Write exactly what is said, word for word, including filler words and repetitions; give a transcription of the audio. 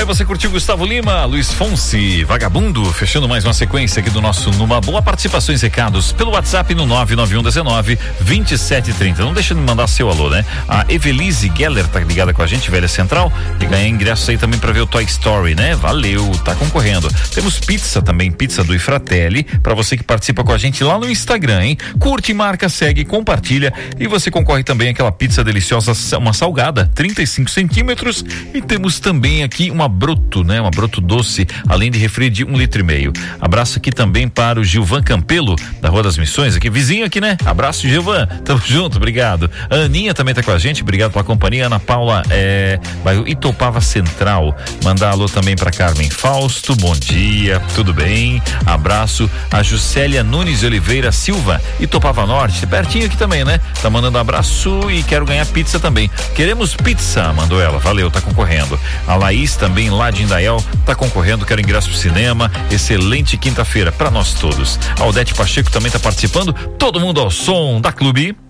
você curtiu Gustavo Lima, Luiz Fonsi, Vagabundo, fechando mais uma sequência aqui do nosso Numa Boa. Participações e recados pelo WhatsApp no nove nove um um nove, dois sete três zero. Não deixa de mandar seu alô, né? A Evelise Geller tá ligada com a gente, Velha Central, e ganha ingresso aí também pra ver o Toy Story, né? Valeu, tá concorrendo. Temos pizza também, pizza do Ifratelli, pra você que participa com a gente lá no Instagram, hein? Curte, marca, segue, compartilha e você concorre também àquela pizza deliciosa, uma salgada, trinta e cinco centímetros, e temos também aqui uma broto, né? Uma broto doce, além de refri de um litro e meio. Abraço aqui também para o Gilvan Campelo, da Rua das Missões, aqui, vizinho aqui, né? Abraço, Gilvan, tamo junto, obrigado. A Aninha também tá com a gente, obrigado pela companhia. Ana Paula, é, bairro Itopava Central, mandar alô também para Carmen Fausto, bom dia, tudo bem? Abraço. A Juscelia Nunes de Oliveira Silva, Itopava Norte, pertinho aqui também, né? Tá mandando abraço e quero ganhar pizza também. Queremos pizza, mandou ela, valeu, tá concorrendo. A Laís também lá de Indaial tá concorrendo, quero ingresso pro cinema. Excelente quinta-feira para nós todos. A Odete Pacheco também tá participando. Todo mundo ao som da Clube.